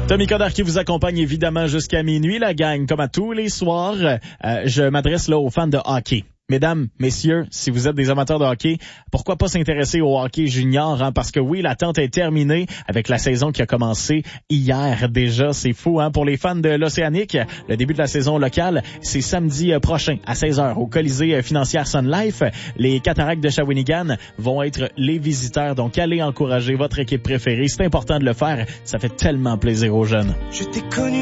Tommy Coderre qui vous accompagne évidemment jusqu'à minuit, la gang, comme à tous les soirs. Je m'adresse là aux fans de hockey. Mesdames, messieurs, si vous êtes des amateurs de hockey, pourquoi pas s'intéresser au hockey junior, hein? Parce que oui, l'attente est terminée avec la saison qui a commencé hier déjà. C'est fou, hein? Pour les fans de l'Océanique, le début de la saison locale, c'est samedi prochain à 16h au Colisée financière Sun Life. Les Cataractes de Shawinigan vont être les visiteurs. Donc, allez encourager votre équipe préférée. C'est important de le faire. Ça fait tellement plaisir aux jeunes. Je t'ai connu